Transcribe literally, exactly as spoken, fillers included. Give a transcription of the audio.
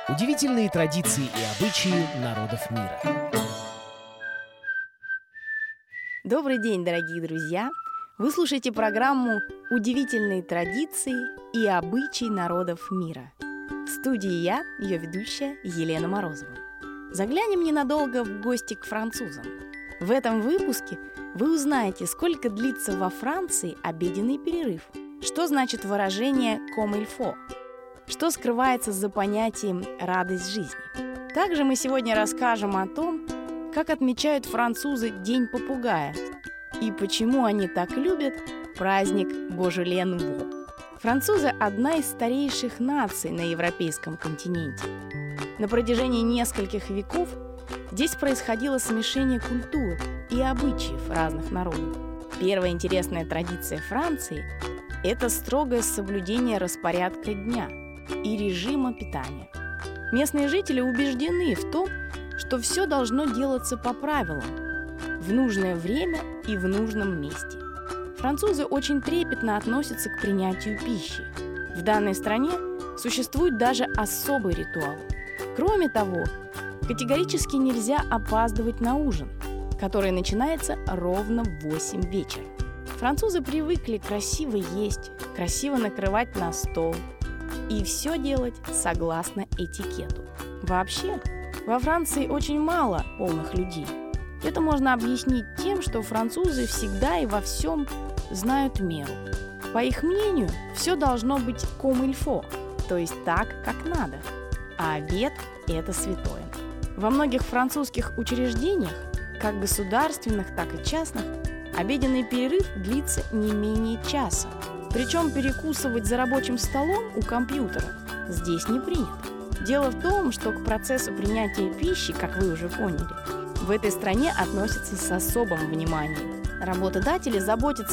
Удивительные традиции и обычаи народов мира. Добрый день, дорогие друзья! Вы слушаете программу «Удивительные традиции и обычаи народов мира». В студии я, ее ведущая Елена Морозова. Заглянем ненадолго в гости к французам. В этом выпуске вы узнаете, сколько длится во Франции обеденный перерыв, что значит выражение «comme il faut», что скрывается за понятием «радость жизни». Также мы сегодня расскажем о том, как отмечают французы День попугая и почему они так любят праздник Божелен-Во. Французы – одна из старейших наций на европейском континенте. На протяжении нескольких веков здесь происходило смешение культур и обычаев разных народов. Первая интересная традиция Франции – это строгое соблюдение распорядка дня и режима питания. Местные жители убеждены в том, что все должно делаться по правилам, в нужное время и в нужном месте. Французы очень трепетно относятся к принятию пищи. В данной стране существует даже особый ритуал. Кроме того, категорически нельзя опаздывать на ужин, который начинается ровно в восемь вечера. Французы привыкли красиво есть, красиво накрывать на стол и все делать согласно этикету. Вообще, во Франции очень мало полных людей. Это можно объяснить тем, что французы всегда и во всем знают меру. По их мнению, все должно быть comme il faut, то есть так, как надо. А обед – это святое. Во многих французских учреждениях, как государственных, так и частных, обеденный перерыв длится не менее часа. Причем перекусывать за рабочим столом у компьютера здесь не принято. Дело в том, что к процессу принятия пищи, как вы уже поняли, в этой стране относятся с особым вниманием. Работодатели заботятся